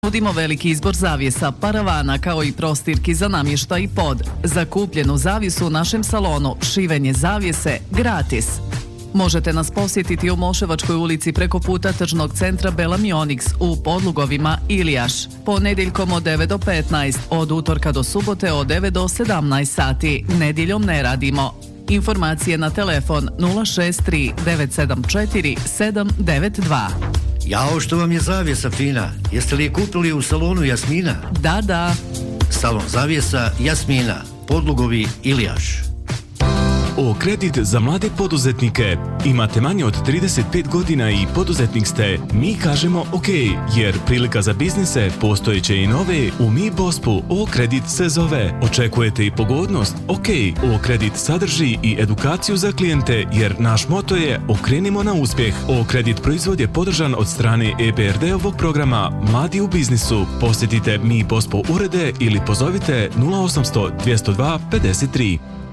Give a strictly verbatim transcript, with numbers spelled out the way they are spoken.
Nudimo veliki izbor zavjesa, paravana kao i prostirki za namještaj i pod. Za kupljenu zavjesu u našem salonu šivenje zavjese gratis. Možete nas posjetiti u Moševačkoj ulici preko puta tržnog centra Belamionix u Podlugovima Ilijaš. Ponedjeljkom od devet do petnaest, od utorka do subote od devet do sedamnaest sati. Nedjeljom ne radimo. Informacije na telefon nula šest tri devet sedam četiri sedam devet dva. Jao, što vam je zavjesa fina? Jeste li je kupili u salonu Jasmina? Da, da. Salon zavjesa Jasmina, Podlugovi Ilijaš. O kredit za mlade poduzetnike. Imate manje od trideset pet godina i poduzetnik ste. Mi kažemo OK, jer prilika za biznise postojeće i nove u Mi Bospu O kredit se zove. Očekujete i pogodnost? OK, O kredit sadrži i edukaciju za klijente, jer naš moto je okrenimo na uspjeh. O kredit proizvod je podržan od strane E B R D-ovog programa Mladi u biznisu. Posjetite Mi Bospo urede ili pozovite nula osam sto dvjesto dva pedeset tri.